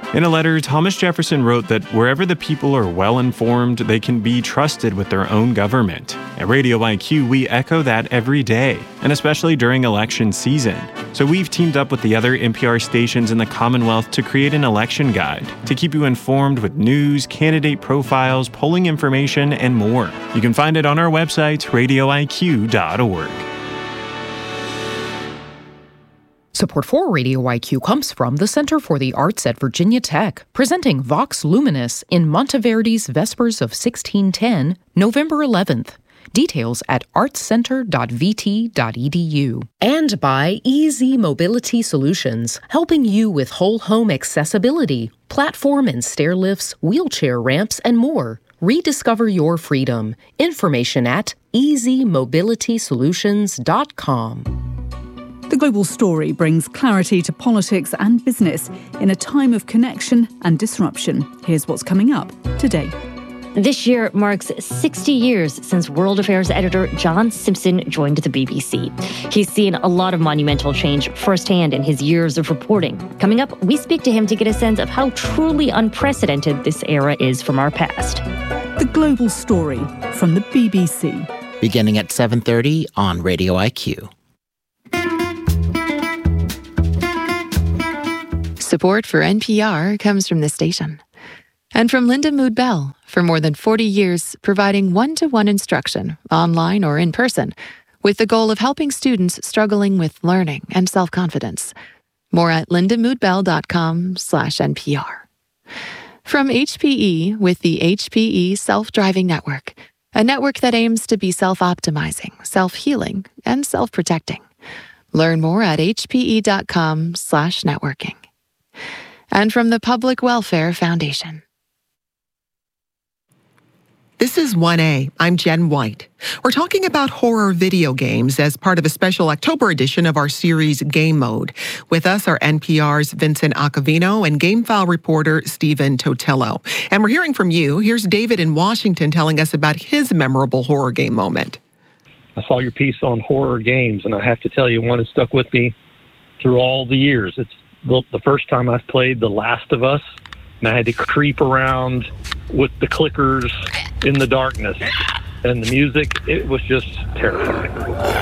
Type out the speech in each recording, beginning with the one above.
In a letter, Thomas Jefferson wrote that wherever the people are well informed, they can be trusted with their own government. At Radio IQ, we echo that every day, and especially during election season. So we've teamed up with the other NPR stations in the Commonwealth to create an election guide to keep you informed with news, candidate profiles, polling information, and more. You can find it on our website, radioiq.org. Support for Radio IQ comes from the Center for the Arts at Virginia Tech, presenting Vox Luminis in Monteverdi's Vespers of 1610, November 11th. Details at artscenter.vt.edu. And by Easy Mobility Solutions, helping you with whole home accessibility, platform and stair lifts, wheelchair ramps, and more. Rediscover your freedom. Information at easymobilitysolutions.com. The Global Story brings clarity to politics and business in a time of connection and disruption. Here's what's coming up today. This year marks 60 years since World Affairs editor John Simpson joined the BBC. He's seen a lot of monumental change firsthand in his years of reporting. Coming up, we speak to him to get a sense of how truly unprecedented this era is from our past. The Global Story from the BBC. Beginning at 7:30 on Radio IQ. Support for NPR comes from this station. And from Linda Mood Bell, for more than 40 years, providing one-to-one instruction, online or in person, with the goal of helping students struggling with learning and self-confidence. More at lindamoodbell.com/NPR. From HPE with the HPE Self-Driving Network, a network that aims to be self-optimizing, self-healing, and self-protecting. Learn more at hpe.com/networking. And from the Public Welfare Foundation. This is 1A. I'm Jen White. We're talking about horror video games as part of a special October edition of our series Game Mode. With us are NPR's Vincent Acavino and GameFile reporter Stephen Totillo. And we're hearing from you. Here's David in Washington telling us about his memorable horror game moment. I saw your piece on horror games, and I have to tell you, one has stuck with me through all the years. It's the first time I played The Last of Us, and I had to creep around with the clickers in the darkness. And the music, it was just terrifying.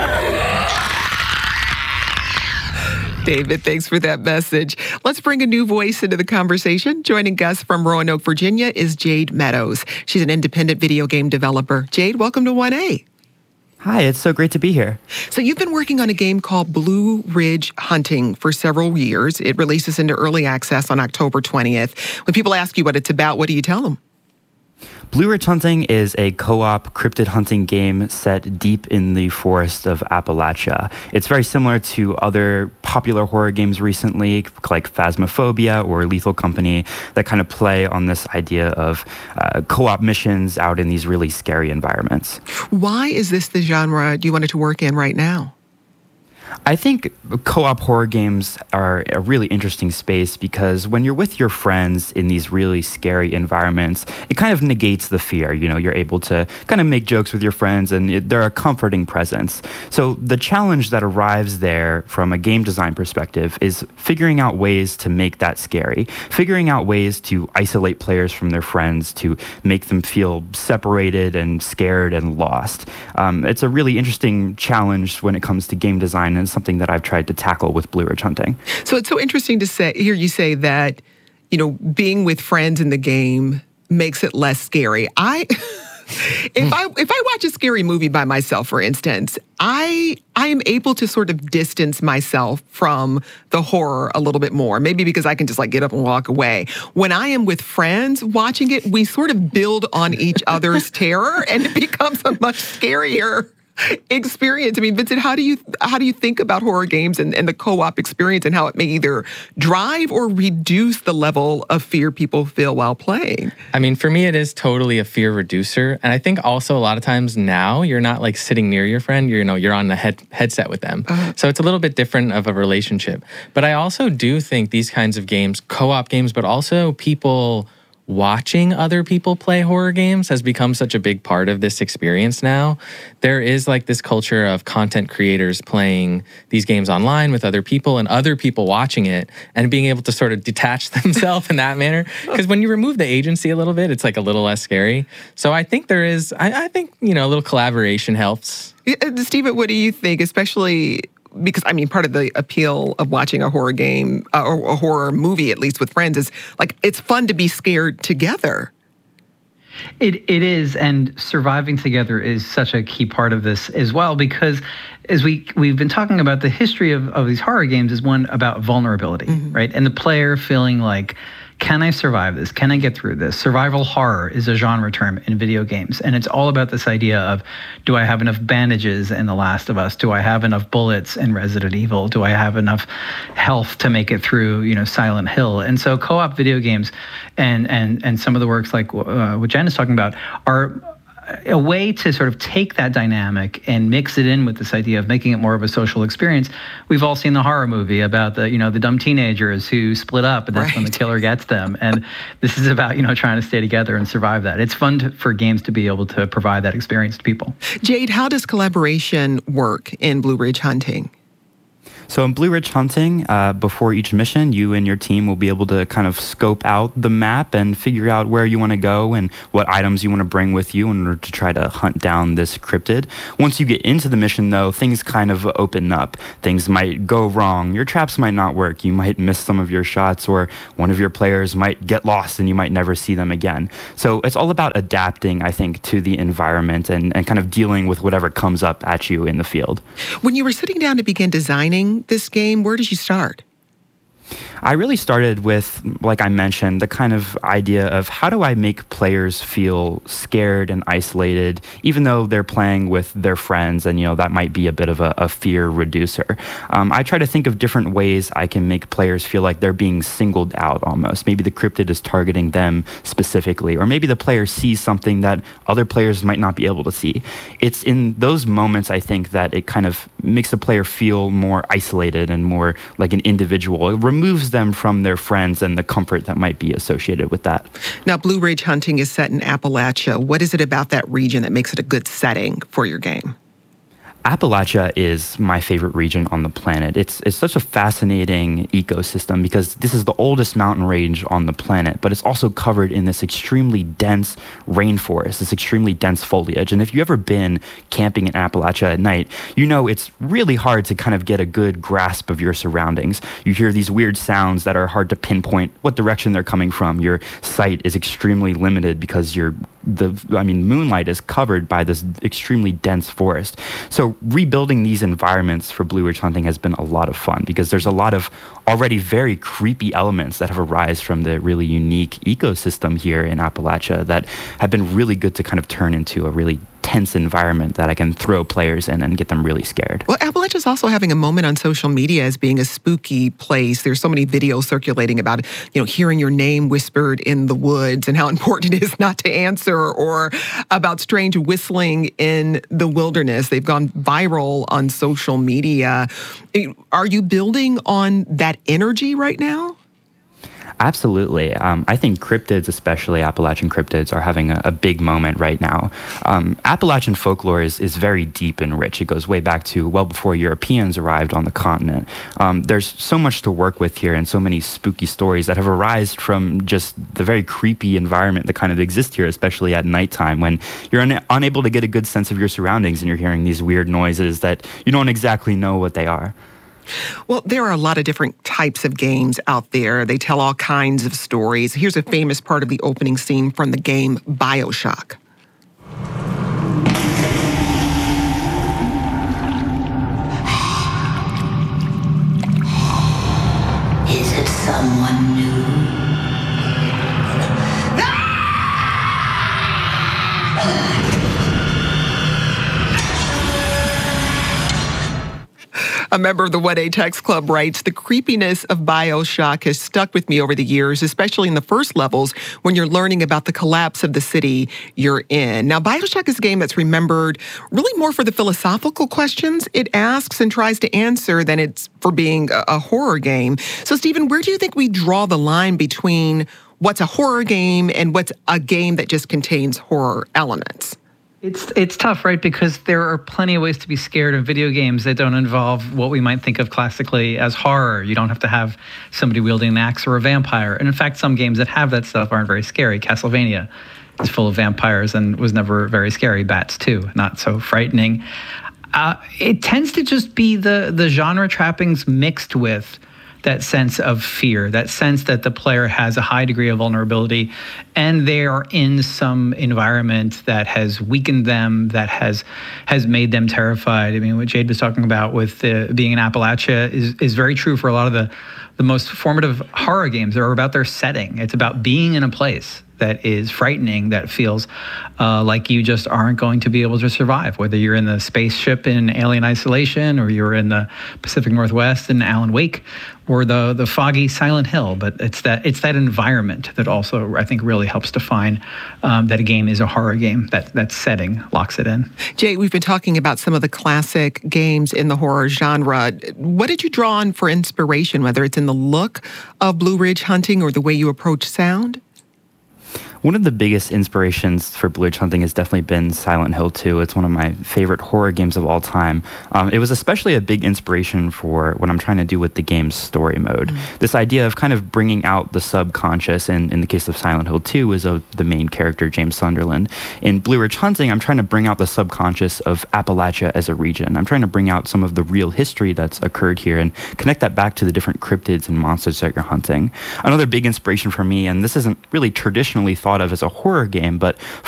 David, thanks for that message. Let's bring a new voice into the conversation. Joining us from Roanoke, Virginia is Jade Meadows. She's an independent video game developer. Jade, welcome to 1A. Hi, it's so great to be here. So you've been working on a game called Blue Ridge Hunting for several years. It releases into early access on October 20th. When people ask you what it's about, what do you tell them? Blue Ridge Hunting is a co-op cryptid hunting game set deep in the forest of Appalachia. It's very similar to other popular horror games recently, like Phasmophobia or Lethal Company, that kind of play on this idea of co-op missions out in these really scary environments. Why is this the genre you wanted to work in right now? I think co-op horror games are a really interesting space because when you're with your friends in these really scary environments, it kind of negates the fear. You know, you're able to kind of make jokes with your friends and they're a comforting presence. So the challenge that arrives there from a game design perspective is figuring out ways to make that scary, figuring out ways to isolate players from their friends, to make them feel separated and scared and lost. It's a really interesting challenge when it comes to game design, and something that I've tried to tackle with Blue Ridge Hunting. So it's so interesting to hear you say that, you know, being with friends in the game makes it less scary. If I watch a scary movie by myself, for instance, I am able to sort of distance myself from the horror a little bit more, maybe because I can just like get up and walk away. When I am with friends watching it, we sort of build on each other's terror and it becomes a much scarier experience. I mean, Vincent, how do you think about horror games and the co-op experience and how it may either drive or reduce the level of fear people feel while playing? I mean, for me, it is totally a fear reducer. And I think also a lot of times now you're not like sitting near your friend, you're on the headset with them. So it's a little bit different of a relationship. But I also do think these kinds of games, co-op games, but also people watching other people play horror games has become such a big part of this experience now. There is like this culture of content creators playing these games online with other people and other people watching it and being able to sort of detach themselves in that manner. Because when you remove the agency a little bit, it's like a little less scary. So I think there is, I think, a little collaboration helps. Stephen, what do you think, especially because, part of the appeal of watching a horror game or a horror movie, at least with friends, is like it's fun to be scared together. It is, and surviving together is such a key part of this as well, because as we've been talking about, the history of these horror games is one about vulnerability, right? And the player feeling like, can I survive this? Can I get through this? Survival horror is a genre term in video games. And it's all about this idea of, do I have enough bandages in The Last of Us? Do I have enough bullets in Resident Evil? Do I have enough health to make it through, Silent Hill? And so co-op video games and some of the works like what Jen is talking about are a way to sort of take that dynamic and mix it in with this idea of making it more of a social experience. We've all seen the horror movie about the dumb teenagers who split up, and that's when the killer gets them. And this is about, trying to stay together and survive that. It's fun for games to be able to provide that experience to people. Jade, how does collaboration work in Blue Ridge Hunting? So in Blue Ridge Hunting, before each mission, you and your team will be able to kind of scope out the map and figure out where you want to go and what items you want to bring with you in order to try to hunt down this cryptid. Once you get into the mission, though, things kind of open up. Things might go wrong. Your traps might not work. You might miss some of your shots, or one of your players might get lost and you might never see them again. So it's all about adapting, I think, to the environment and kind of dealing with whatever comes up at you in the field. When you were sitting down to begin designing this game, where did you start? I really started with, like I mentioned, the kind of idea of how do I make players feel scared and isolated, even though they're playing with their friends, and that might be a bit of a fear reducer. I try to think of different ways I can make players feel like they're being singled out almost. Maybe the cryptid is targeting them specifically, or maybe the player sees something that other players might not be able to see. It's in those moments, I think, that it kind of makes the player feel more isolated and more like an individual. It removes them from their friends and the comfort that might be associated with that. Now, Blue Ridge Hunting is set in Appalachia. What is it about that region that makes it a good setting for your game? Appalachia is my favorite region on the planet. It's such a fascinating ecosystem because this is the oldest mountain range on the planet, but it's also covered in this extremely dense rainforest, this extremely dense foliage. And if you've ever been camping in Appalachia at night, it's really hard to kind of get a good grasp of your surroundings. You hear these weird sounds that are hard to pinpoint what direction they're coming from. Your sight is extremely limited because moonlight is covered by this extremely dense forest. So rebuilding these environments for Blue Ridge Hunting has been a lot of fun because there's a lot of already very creepy elements that have arisen from the really unique ecosystem here in Appalachia that have been really good to kind of turn into a really tense environment that I can throw players in and get them really scared. Well, Appalachia's also having a moment on social media as being a spooky place. There's so many videos circulating about, hearing your name whispered in the woods and how important it is not to answer, or about strange whistling in the wilderness. They've gone viral on social media. Are you building on that energy right now? Absolutely. I think cryptids, especially Appalachian cryptids, are having a big moment right now. Appalachian folklore is very deep and rich. It goes way back to well before Europeans arrived on the continent. There's so much to work with here and so many spooky stories that have arisen from just the very creepy environment that kind of exists here, especially at nighttime when you're unable to get a good sense of your surroundings and you're hearing these weird noises that you don't exactly know what they are. Well, there are a lot of different types of games out there. They tell all kinds of stories. Here's a famous part of the opening scene from the game BioShock. Is it someone new? A member of the 1A Text Club writes, the creepiness of BioShock has stuck with me over the years, especially in the first levels when you're learning about the collapse of the city you're in. Now, BioShock is a game that's remembered really more for the philosophical questions it asks and tries to answer than it's for being a horror game. So, Stephen, where do you think we draw the line between what's a horror game and what's a game that just contains horror elements? It's tough, right? Because there are plenty of ways to be scared of video games that don't involve what we might think of classically as horror. You don't have to have somebody wielding an axe or a vampire. And in fact, some games that have that stuff aren't very scary. Castlevania is full of vampires and was never very scary. Bats, too, not so frightening. It tends to just be the genre trappings mixed with that sense of fear, that sense that the player has a high degree of vulnerability and they are in some environment that has weakened them, that has made them terrified. I mean, what Jade was talking about with being in Appalachia is very true for a lot of the most formative horror games. They're about their setting. It's about being in a place that is frightening, that feels like you just aren't going to be able to survive, whether you're in the spaceship in Alien Isolation or you're in the Pacific Northwest in Alan Wake or the foggy Silent Hill. But it's that environment that also, I think, really helps define that a game is a horror game. That setting locks it in. Jay, we've been talking about some of the classic games in the horror genre. What did you draw on for inspiration, whether it's in the look of Blue Ridge Hunting or the way you approach sound? One of the biggest inspirations for Blue Ridge Hunting has definitely been Silent Hill 2. It's one of my favorite horror games of all time. It was especially a big inspiration for what I'm trying to do with the game's story mode. This idea of kind of bringing out the subconscious, and in the case of Silent Hill 2 is of the main character, James Sunderland. In Blue Ridge Hunting, I'm trying to bring out the subconscious of Appalachia as a region. I'm trying to bring out some of the real history that's occurred here and connect that back to the different cryptids and monsters that you're hunting. Another big inspiration for me, and this isn't really traditionally thought of as a horror game, but